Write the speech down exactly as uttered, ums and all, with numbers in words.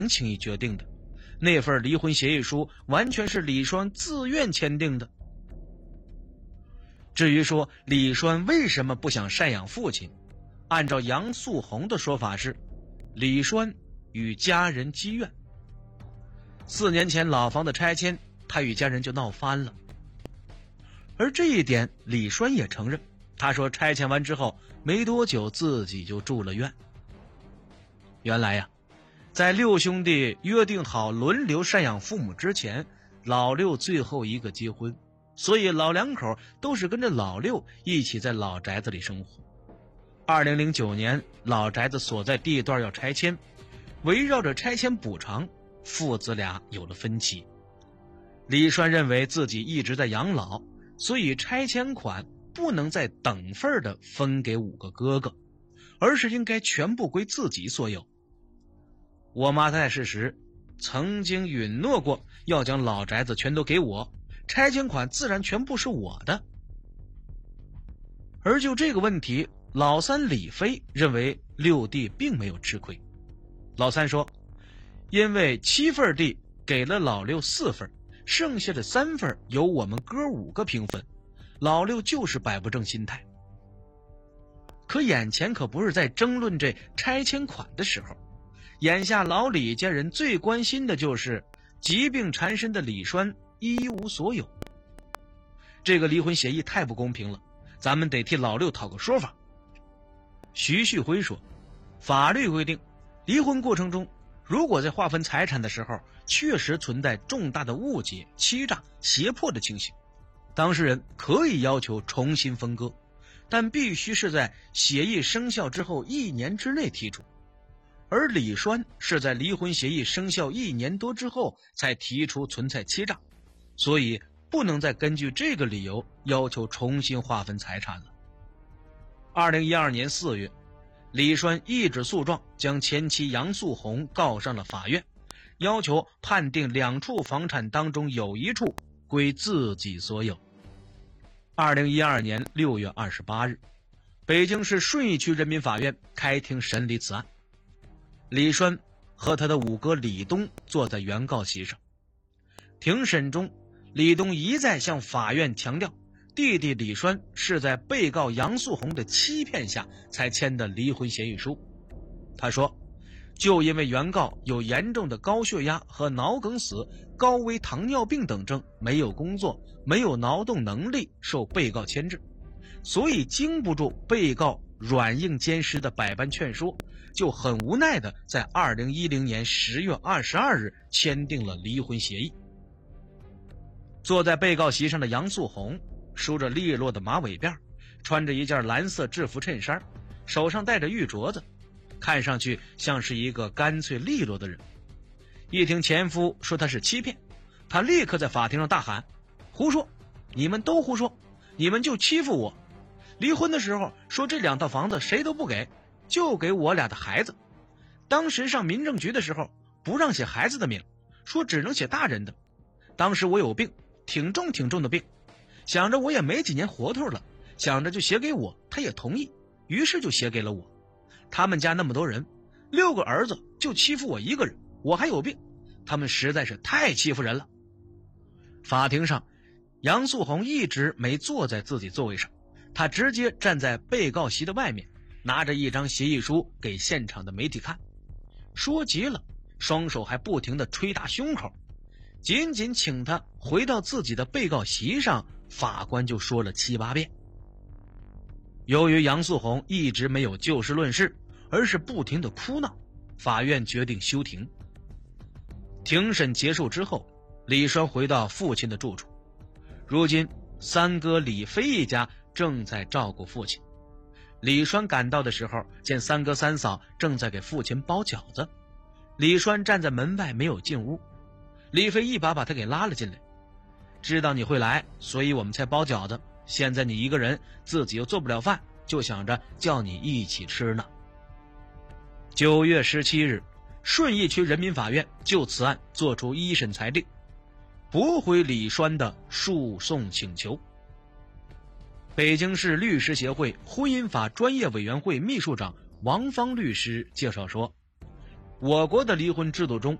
轻易决定的，那份离婚协议书完全是李栓自愿签订的。至于说李栓为什么不想赡养父亲，按照杨素红的说法是，李栓与家人积怨。四年前老房的拆迁，他与家人就闹翻了。而这一点李栓也承认，他说拆迁完之后没多久自己就住了院。原来呀，在六兄弟约定好轮流赡养父母之前，老六最后一个结婚，所以老两口都是跟着老六一起在老宅子里生活。二零零九年老宅子所在地段要拆迁，围绕着拆迁补偿，父子俩有了分歧。李栓认为自己一直在养老，所以拆迁款不能再等份的分给五个哥哥，而是应该全部归自己所有。我妈在世时曾经允诺过要将老宅子全都给我，拆迁款自然全部是我的。而就这个问题，老三李飞认为六弟并没有吃亏。老三说，因为七份地给了老六四份，剩下的三份由我们哥五个平分，老六就是摆不正心态。可眼前可不是在争论这拆迁款的时候，眼下老李家人最关心的就是疾病缠身的李栓一无所有。这个离婚协议太不公平了，咱们得替老六讨个说法。徐旭辉说，法律规定，离婚过程中如果在划分财产的时候确实存在重大的误解、欺诈、胁迫的情形，当事人可以要求重新分割，但必须是在协议生效之后一年之内提出。而李栓是在离婚协议生效一年多之后才提出存在欺诈，所以不能再根据这个理由要求重新划分财产了。二零一二年四月，李栓一纸诉状将前妻杨素红告上了法院，要求判定两处房产当中有一处归自己所有。二零一二年六月二十八日，北京市顺义区人民法院开庭审理此案。李栓和他的五哥李东坐在原告席上。庭审中，李东一再向法院强调，弟弟李栓是在被告杨素红的欺骗下才签的离婚协议书。他说，就因为原告有严重的高血压和脑梗死、高危糖尿病等症，没有工作，没有劳动能力，受被告牵制，所以经不住被告软硬兼施的百般劝说，就很无奈的在二零一零年十月二十二日签订了离婚协议。坐在被告席上的杨素红梳着利落的马尾辫，穿着一件蓝色制服衬衫，手上戴着玉镯子，看上去像是一个干脆利落的人。一听前夫说他是欺骗，他立刻在法庭上大喊，胡说，你们都胡说，你们就欺负我。离婚的时候说这两套房子谁都不给，就给我俩的孩子。当时上民政局的时候不让写孩子的名，说只能写大人的。当时我有病，挺重挺重的病，想着我也没几年活头了，想着就写给我，他也同意，于是就写给了我。他们家那么多人，六个儿子就欺负我一个人，我还有病，他们实在是太欺负人了。法庭上，杨素红一直没坐在自己座位上，他直接站在被告席的外面，拿着一张协议书给现场的媒体看，说急了，双手还不停地捶打胸口。仅仅请他回到自己的被告席上，法官就说了七八遍。由于杨素红一直没有就事论事，而是不停地哭闹，法院决定休庭。庭审结束之后，李栓回到父亲的住处。如今三哥李飞一家正在照顾父亲。李栓赶到的时候，见三哥三嫂正在给父亲包饺子。李栓站在门外没有进屋，李飞一把把他给拉了进来。知道你会来，所以我们才包饺子，现在你一个人自己又做不了饭，就想着叫你一起吃呢。九月十七日，顺义区人民法院就此案作出一审裁定，驳回李栓的诉讼请求。北京市律师协会婚姻法专业委员会秘书长王芳律师介绍说， 我国的离婚制度中